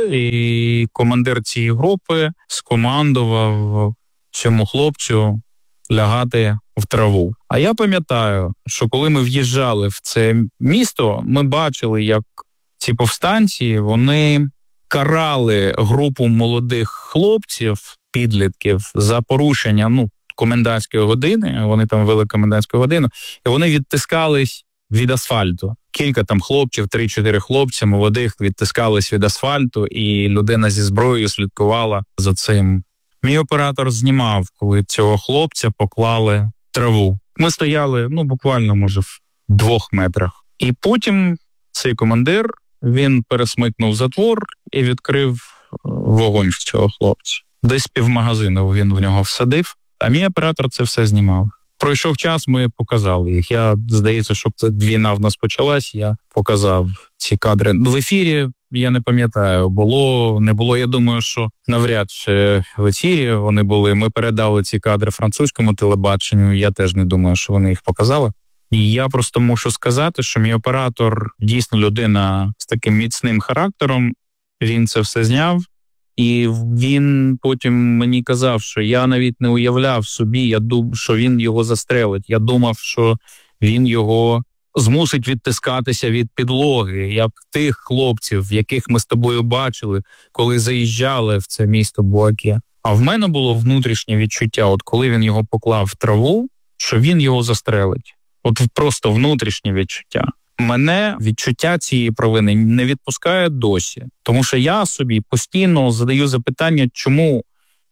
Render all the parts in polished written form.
і командир цієї групи скомандував цьому хлопцю лягати в траву. А я пам'ятаю, що коли ми в'їжджали в це місто, ми бачили, як ці повстанці, вони карали групу молодих хлопців, підлітків, за порушення, комендантської години, вони там вели комендантську годину, і вони відтискались від асфальту. Кілька там хлопців, 3-4 хлопці молодих відтискались від асфальту, і людина зі зброєю слідкувала за цим. Мій оператор знімав, коли цього хлопця поклали в траву. Ми стояли, буквально, може, в 2 метрах. І потім цей командир, він пересмикнув затвор і відкрив вогонь в цього хлопця. Десь півмагазину він в нього всадив, а мій оператор це все знімав. Пройшов час, ми показали їх. Здається, щоб війна в нас почалась, я показав ці кадри. В ефірі, я не пам'ятаю, було, не було. Я думаю, що навряд чи в ефірі вони були. Ми передали ці кадри французькому телебаченню, я теж не думаю, що вони їх показали. І я просто мушу сказати, що мій оператор дійсно людина з таким міцним характером, він це все зняв. І він потім мені казав, що я навіть не уявляв собі, я думав, що він його застрелить. Я думав, що він його змусить відтискатися від підлоги, як тих хлопців, яких ми з тобою бачили, коли заїжджали в це місто Буаке. А в мене було внутрішнє відчуття, от коли він його поклав в траву, що він його застрелить. От просто внутрішнє відчуття. Мене відчуття цієї провини не відпускає досі. Тому що я собі постійно задаю запитання, чому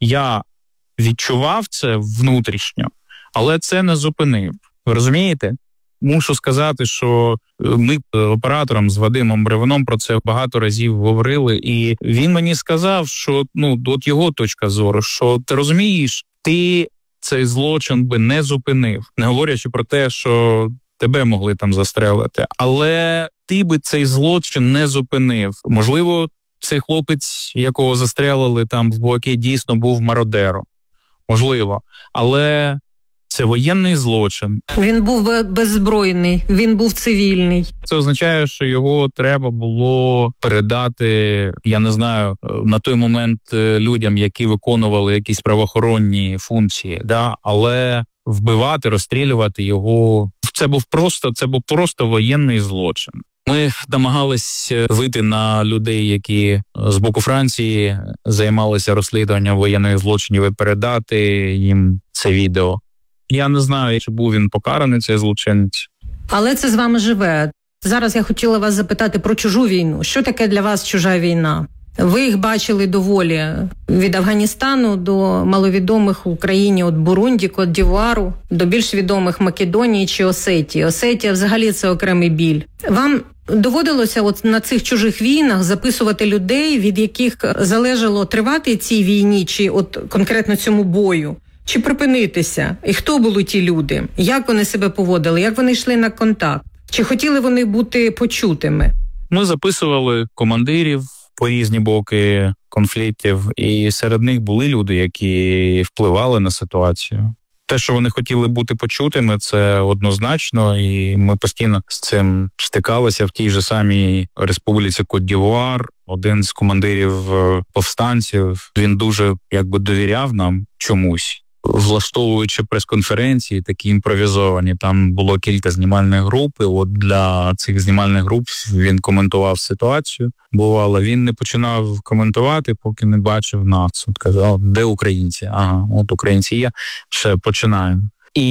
я відчував це внутрішньо, але це не зупинив. Ви розумієте? Мушу сказати, що ми оператором з Вадимом Бревном про це багато разів говорили, і він мені сказав, що от його точка зору, що ти розумієш, ти цей злочин би не зупинив, не говорячи про те, що тебе могли там застрелити, але ти би цей злочин не зупинив. Можливо, цей хлопець, якого застрелили там в Буаке, дійсно був мародером. Можливо. Але це воєнний злочин. Він був беззбройний, він був цивільний. Це означає, що його треба було передати, я не знаю, на той момент людям, які виконували якісь правоохоронні функції, але вбивати, розстрілювати його, це був просто воєнний злочин. Ми намагались вийти на людей, які з боку Франції займалися розслідуванням воєнних злочинів, і передати їм це відео. Я не знаю, чи був він покараний, цей злочинець. Але це з вами живе. Зараз я хотіла вас запитати про чужу війну. Що таке для вас чужа війна? Ви їх бачили доволі від Афганістану до маловідомих в Україні от Бурунді, Кот-д'Івуару, до більш відомих Македонії чи Осетії. Осетія взагалі це окремий біль. Вам доводилося от на цих чужих війнах записувати людей, від яких залежало тривати цій війні чи от конкретно цьому бою? Чи припинитися? І хто були ті люди? Як вони себе поводили? Як вони йшли на контакт? Чи хотіли вони бути почутими? Ми записували командирів по різні боки конфліктів, і серед них були люди, які впливали на ситуацію. Те, що вони хотіли бути почутими, це однозначно, і ми постійно з цим стикалися в тій же самій республіці Кот-д'Івуар. Один з командирів повстанців, він дуже довіряв нам чомусь. Влаштовуючи прес-конференції, такі імпровізовані, там було кілька знімальних груп, і от для цих знімальних груп він коментував ситуацію. Бувало, він не починав коментувати, поки не бачив нас. От казав, де українці? Ага, от українці є, все, починаємо.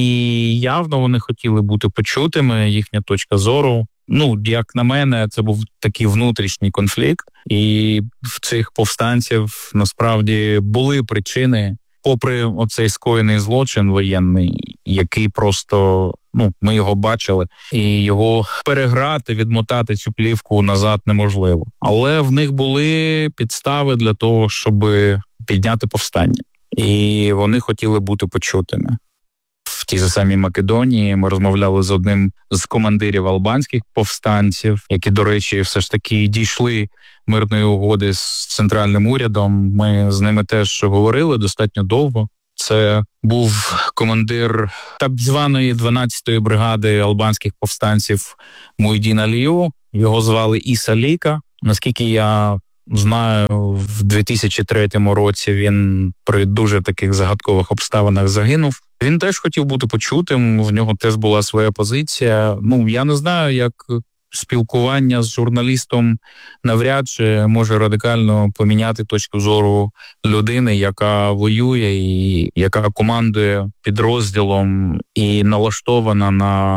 І явно вони хотіли бути почутими, їхня точка зору. Як на мене, це був такий внутрішній конфлікт, і в цих повстанців насправді були причини, попри оцей скоєний злочин воєнний, який просто, ми його бачили, і його переграти, відмотати цю плівку назад неможливо. Але в них були підстави для того, щоб підняти повстання. І вони хотіли бути почутими. В тій же самій Македонії ми розмовляли з одним з командирів албанських повстанців, які, до речі, все ж таки дійшли мирної угоди з центральним урядом. Ми з ними теж говорили достатньо довго. Це був командир так званої 12-ї бригади албанських повстанців Муйдін Алію. Його звали Іса Ліка. Наскільки я знаю, в 2003 році він при дуже таких загадкових обставинах загинув. Він теж хотів бути почутим, в нього теж була своя позиція. Я не знаю, як спілкування з журналістом навряд чи може радикально поміняти точку зору людини, яка воює і яка командує підрозділом і налаштована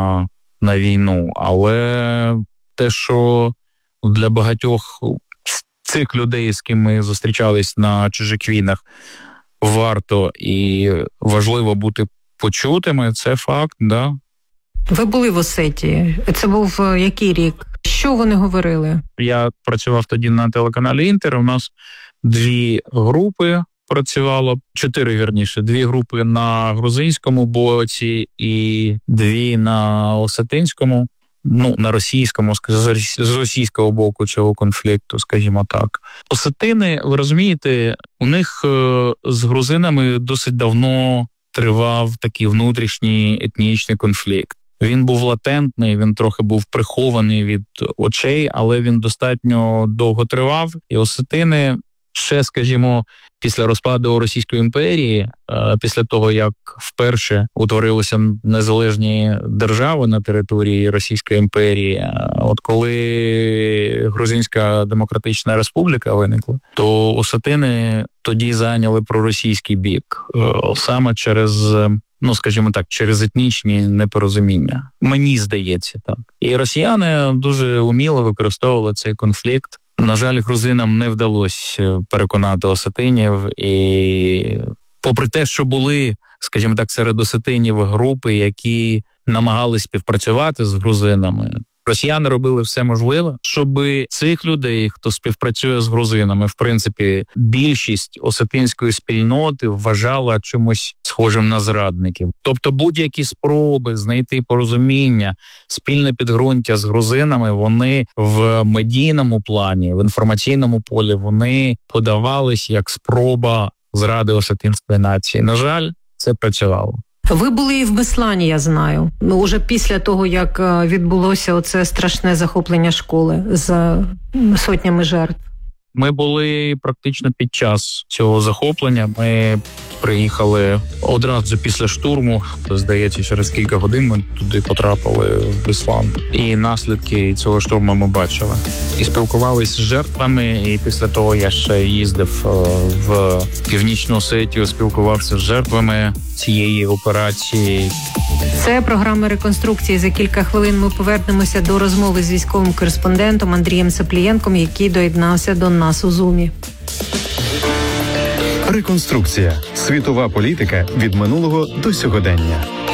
на війну. Але те, що для багатьох цих людей, з ким ми зустрічались на чужих війнах, варто і важливо бути почутими, це факт, да. Ви були в Осетії. Це був який рік? Що вони говорили? Я працював тоді на телеканалі «Інтер». У нас 2 групи працювало, 4, вірніше. 2 групи на грузинському боці і 2 на осетинському. На російському, з російського боку цього конфлікту, скажімо так. Осетини, ви розумієте, у них з грузинами досить давно тривав такий внутрішній етнічний конфлікт. Він був латентний, він трохи був прихований від очей, але він достатньо довго тривав. І осетини ще, скажімо, після розпаду Російської імперії, після того, як вперше утворилися незалежні держави на території Російської імперії, от коли Грузинська Демократична Республіка виникла, то осетини тоді зайняли проросійський бік, саме через, скажімо так, через етнічні непорозуміння. Мені здається, так. І росіяни дуже уміло використовували цей конфлікт. На жаль, грузинам не вдалося переконати осетинів, і попри те, що були, скажімо так, серед осетинів групи, які намагались співпрацювати з грузинами, росіяни робили все можливе, щоб цих людей, хто співпрацює з грузинами, в принципі, більшість осетинської спільноти вважала чимось схожим на зрадників. Тобто будь-які спроби знайти порозуміння, спільне підґрунтя з грузинами, вони в медійному плані, в інформаційному полі, вони подавались як спроба зради осетинської нації. На жаль, це працювало. Ви були і в Беслані, я знаю. Уже після того, як відбулося оце страшне захоплення школи з сотнями жертв. Ми були практично під час цього захоплення. Ми приїхали одразу після штурму. Здається, через кілька годин ми туди потрапили в Беслан. І наслідки цього штурму ми бачили. І спілкувалися з жертвами, і після того я ще їздив в Північну Осетію, спілкувався з жертвами цієї операції. Це програма реконструкції. За кілька хвилин ми повернемося до розмови з військовим кореспондентом Андрієм Саплієнком, який доєднався до нас у Зумі. Реконструкція. Світова політика від минулого до сьогодення.